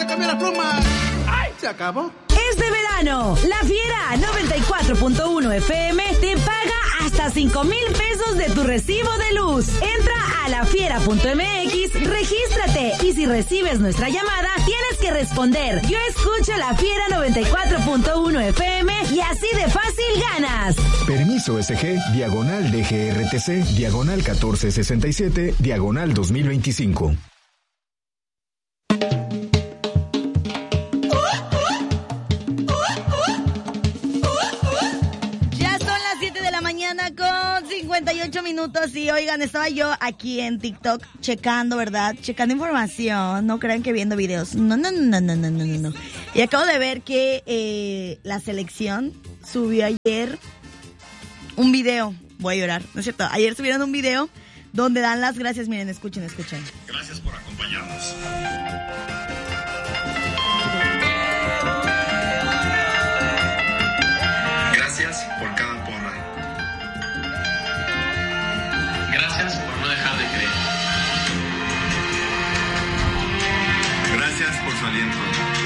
se cambió la pluma. ¡Ay! Se acabó. Es de verano. La Fiera 94.1 FM te paga hasta 5,000 pesos de tu recibo de luz. Entra a lafiera.mx, regístrate y si recibes nuestra llamada, tienes que responder: yo escucho La Fiera 94.1 FM y así de fácil ganas. Permiso SG, diagonal DGRTC, diagonal 1467, diagonal 2025. Con 58 minutos y oigan, estaba yo aquí en TikTok checando, ¿verdad? Checando información, no crean que viendo videos, no. Y acabo de ver que la selección subió ayer un video, voy a llorar, ¿no es cierto? Ayer subieron un video donde dan las gracias, miren, escuchen. Gracias por acompañarnos. Gracias por cada porra. Gracias por no dejar de creer. Gracias por su aliento.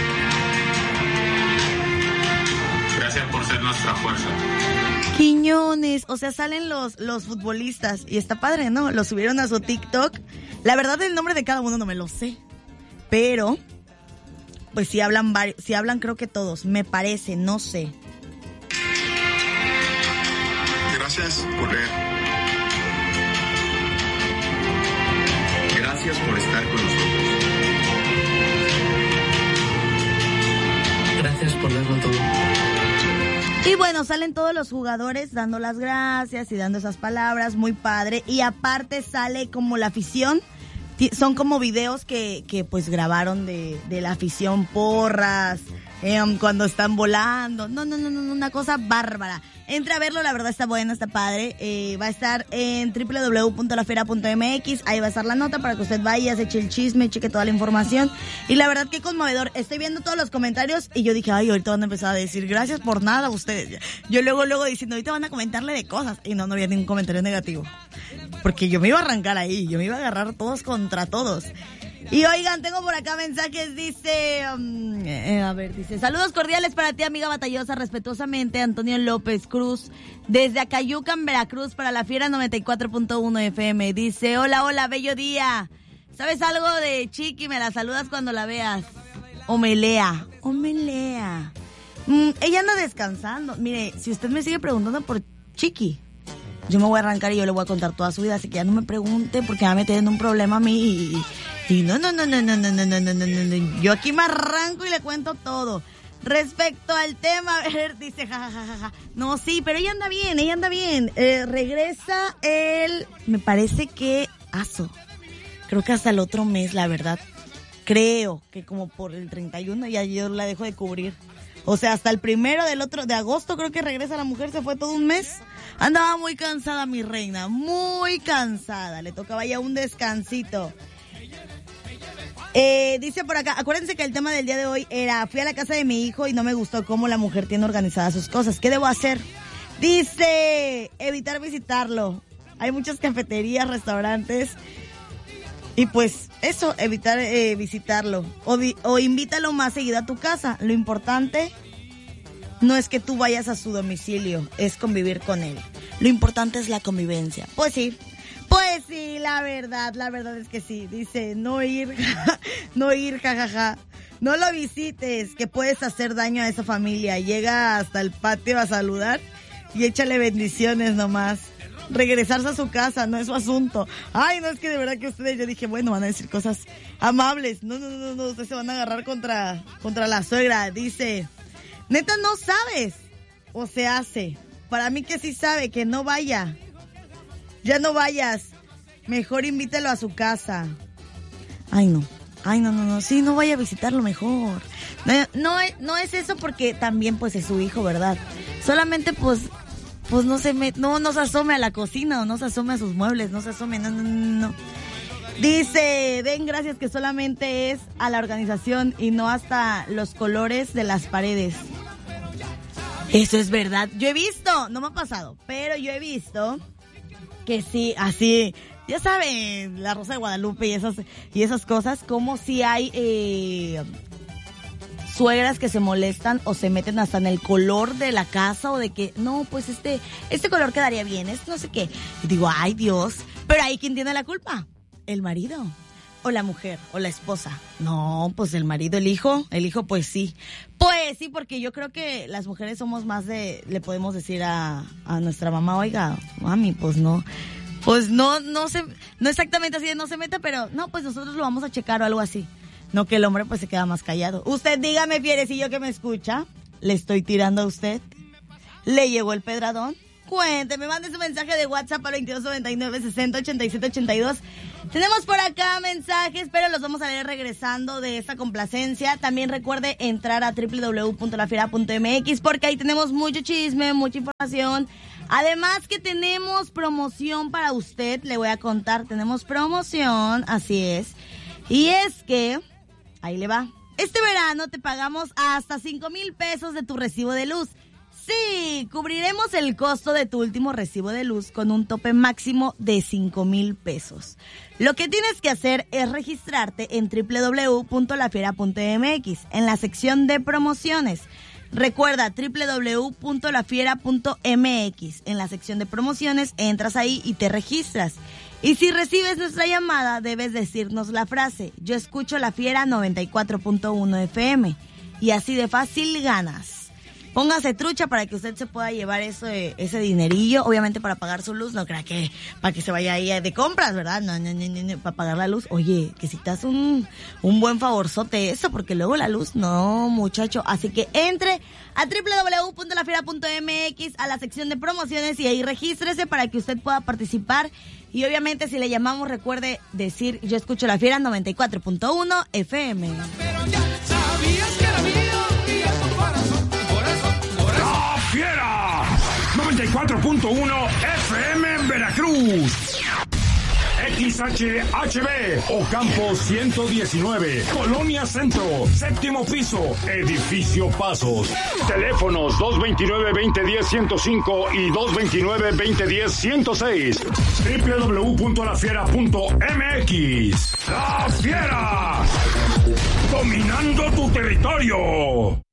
Gracias por ser nuestra fuerza. Quiñones, o sea, salen los futbolistas y está padre, ¿no? Lo subieron a su TikTok. La verdad, el nombre de cada uno no me lo sé, pero pues sí hablan creo que todos, me parece, no sé. Gracias por leer. Gracias por estar con nosotros. Gracias por darlo todo. Y bueno, salen todos los jugadores dando las gracias y dando esas palabras, muy padre. Y aparte sale como la afición, son como videos que pues grabaron de la afición, porras, cuando están volando. No, una cosa bárbara. Entre a verlo, la verdad está bueno, está padre. Va a estar en www.lafiera.mx, ahí va a estar la nota para que usted vaya, se eche el chisme, cheque toda la información. Y la verdad que conmovedor. Estoy viendo todos los comentarios y yo dije, ay, ahorita van a empezar a decir gracias por nada ustedes. Yo luego diciendo, ahorita van a comentarle de cosas. Y no había ningún comentario negativo. Porque yo me iba a arrancar ahí, yo me iba a agarrar todos contra todos. Y oigan, tengo por acá mensajes, dice, dice, saludos cordiales para ti, amiga batallosa, respetuosamente, Antonio López Cruz, desde Acayucan, Veracruz, para la Fiera 94.1 FM. Dice, hola, bello día. ¿Sabes algo de Chiqui? Me la saludas cuando la veas. Omelea. Ella anda descansando. Mire, si usted me sigue preguntando por Chiqui, yo me voy a arrancar y yo le voy a contar toda su vida, así que ya no me pregunte porque va a meter en un problema a mí y no. Yo aquí me arranco y le cuento todo. Respecto al tema, a ver, dice jajajaja. No, sí, pero ella anda bien. Regresa me parece que creo que hasta el otro mes, la verdad. Creo que como por el 31 ya yo la dejo de cubrir. O sea, hasta el 1 de agosto creo que regresa la mujer, se fue todo un mes. Andaba muy cansada mi reina, muy cansada. Le tocaba ya un descansito. Dice por acá, acuérdense que el tema del día de hoy era, fui a la casa de mi hijo y no me gustó cómo la mujer tiene organizadas sus cosas. ¿Qué debo hacer? Dice, evitar visitarlo. Hay muchas cafeterías, restaurantes. Y pues eso, evitar visitarlo. O invítalo más seguido a tu casa. Lo importante no es que tú vayas a su domicilio, es convivir con él. Lo importante es la convivencia. Pues sí, la verdad es que sí. Dice, no ir, jajaja. No lo visites, que puedes hacer daño a esa familia. Llega hasta el patio a saludar y échale bendiciones nomás. Regresarse a su casa, no es su asunto. Ay, no, es que de verdad que ustedes, yo dije, bueno, van a decir cosas amables. No, ustedes se van a agarrar contra la suegra. Dice, neta, no sabes, o se hace. Para mí que sí sabe, que no vaya. Ya no vayas. Mejor invítelo a su casa. Ay, no, sí, no vaya a visitarlo mejor. No es eso porque también, pues, es su hijo, ¿verdad? Solamente, pues no se asome a la cocina o no se asome a sus muebles, no se asome, no. Dice, den gracias que solamente es a la organización y no hasta los colores de las paredes. Eso es verdad. Yo he visto, no me ha pasado, pero yo he visto que sí, así, ya saben, la Rosa de Guadalupe y esas cosas, como si hay suegras que se molestan o se meten hasta en el color de la casa o de que, no, pues este color quedaría bien, no sé qué. Y digo, ay Dios, pero ahí ¿quién tiene la culpa? ¿El marido? ¿O la mujer? ¿O la esposa? No, pues el marido, el hijo pues sí. Pues sí, porque yo creo que las mujeres somos más le podemos decir a nuestra mamá, oiga, mami, pues no sé, no exactamente así de no se meta, pero no, pues nosotros lo vamos a checar o algo así. No que el hombre pues se queda más callado. Usted dígame, fierecillo que me escucha, ¿le estoy tirando a usted? ¿Le llegó el pedradón? Cuénteme, mande su mensaje de WhatsApp al 2299-608782. Tenemos por acá mensajes, pero los vamos a leer regresando de esta complacencia. También recuerde entrar a www.lafiera.mx porque ahí tenemos mucho chisme, mucha información. Además que tenemos promoción para usted, le voy a contar, tenemos promoción, así es. Y es que, ahí le va, este verano te pagamos hasta 5,000 pesos de tu recibo de luz. Sí, cubriremos el costo de tu último recibo de luz con un tope máximo de 5,000 pesos. Lo que tienes que hacer es registrarte en www.lafiera.mx en la sección de promociones. Recuerda, www.lafiera.mx. En la sección de promociones entras ahí y te registras. Y si recibes nuestra llamada, debes decirnos la frase: yo escucho La Fiera 94.1 FM. Y así de fácil ganas. Póngase trucha para que usted se pueda llevar ese dinerillo, obviamente para pagar su luz, no crea que para que se vaya ahí de compras, ¿verdad? No, para pagar la luz. Oye, que si te das un buen favorzote eso, porque luego la luz, no, muchacho. Así que entre a www.lafiera.mx a la sección de promociones y ahí regístrese para que usted pueda participar. Y obviamente si le llamamos, recuerde decir, yo escucho La Fiera 94.1 FM. Pero ya sabías que era mío y es tu corazón. La Fiera 94.1 FM en Veracruz. XHHB Ocampo 119, Colonia Centro, séptimo piso, Edificio Pasos. Teléfonos 229-2010-105 y 229-2010-106. www.lafiera.mx. La Fiera, dominando tu territorio.